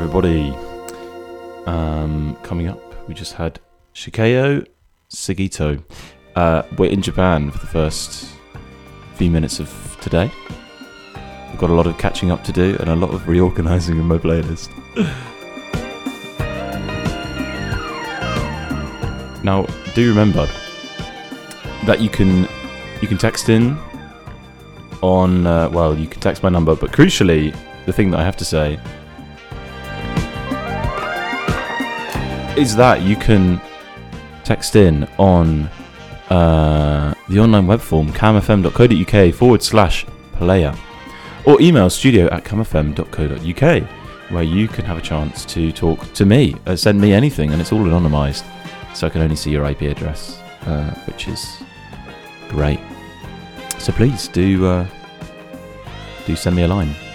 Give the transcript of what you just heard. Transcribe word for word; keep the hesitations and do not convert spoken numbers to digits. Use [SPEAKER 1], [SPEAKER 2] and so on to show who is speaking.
[SPEAKER 1] everybody. Um, coming up, we just had Shikeo Sugito. Uh, we're in Japan for the first few minutes of today. We've got a lot of catching up to do and a lot of reorganising in my playlist. Now, do remember that you can you can text in on, uh, well, you can text my number, but crucially, the thing that I have to say is that you can text in on uh, the online web form camfm.co.uk forward slash player, or email studio at camfm.co.uk, where you can have a chance to talk to me, uh, send me anything, and it's all anonymised, so I can only see your I P address, uh, which is great. So please do uh, do send me a line.